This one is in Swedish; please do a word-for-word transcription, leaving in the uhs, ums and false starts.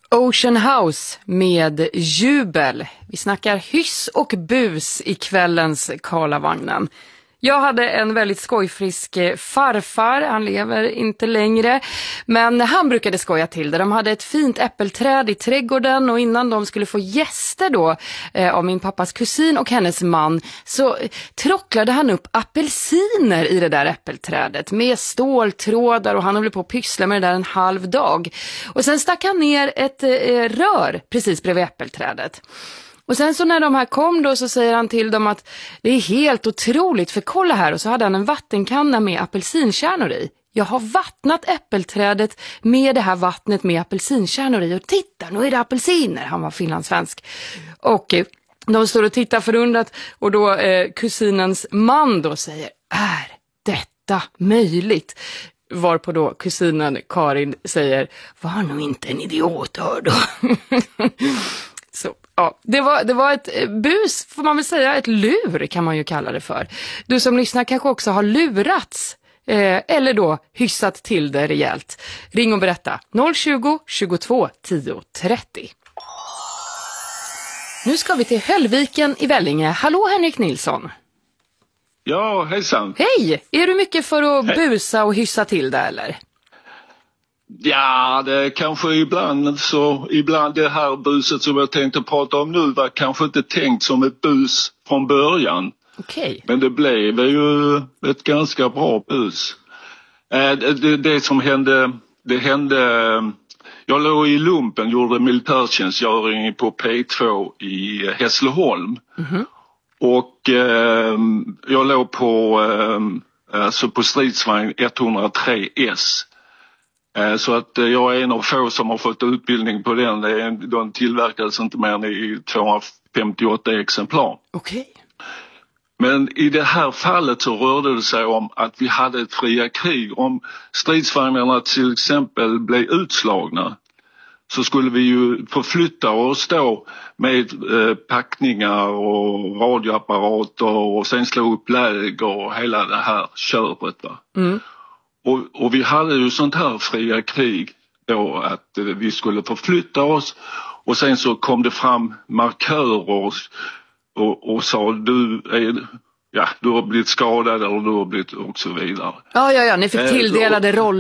Ocean House med Jubel. Vi snackar hyss och bus i kvällens Karlavagnen. Jag hade en väldigt skojfrisk farfar, han lever inte längre, men han brukade skoja till det. De hade ett fint äppelträd i trädgården och innan de skulle få gäster då eh, av min pappas kusin och hennes man så tråcklade han upp apelsiner i det där äppelträdet med ståltrådar och han höll på att pyssla med det där en halv dag. Och sen stack han ner ett eh, rör precis bredvid äppelträdet. Och sen så när de här kom då så säger han till dem att det är helt otroligt för kolla här och så hade han en vattenkanna med apelsinkärnor i. Jag har vattnat äppelträdet med det här vattnet med apelsinkärnor i och titta nu är det apelsiner. Han var finlandssvensk. Och eh, de står och tittar förundrat och då eh, kusinens man då säger är detta möjligt? Varpå då kusinen Karin säger var nog inte en idiot hör då. Så. Ja, det var, det var ett bus, får man väl säga, ett lur kan man ju kalla det för. Du som lyssnar kanske också har lurats, eh, eller då hyssat till det rejält. Ring och berätta, noll tjugo, tjugotvå, tio, trettio. Nu ska vi till Höllviken i Vellinge. Hallå Henrik Nilsson. Ja, hejsan. Hej, är du mycket för att Hej. busa och hyssa till det eller? Ja, det kanske ibland så, ibland det här buset som jag tänkte prata om nu var kanske inte tänkt som ett bus från början. Okej. Men det blev ju ett ganska bra bus. Eh, det, det som hände, det hände, jag låg i lumpen, gjorde militärtjänstgöring på P två i Hässleholm. Mm-hmm. Och eh, jag låg på, eh, alltså på stridsvagn etthundratre S. Så att jag är en av få som har fått utbildning på den. De tillverkades inte mer än i tvåhundrafemtioåtta exemplar. Okej. Men i det här fallet så rörde det sig om att vi hade ett fria krig. Om stridsvagnarna till exempel blev utslagna så skulle vi ju förflytta oss då med eh, packningar och radioapparater och sen slå upp läger och hela det här köret va. Mm. Och, och vi hade ju sånt här fria krig då att eh, vi skulle förflytta oss och sen så kom det fram markörer och, och, och sa du är, ja, du har blivit skadad eller du har blivit och så vidare. Ja, ja, ja, ni fick tilldelade roller.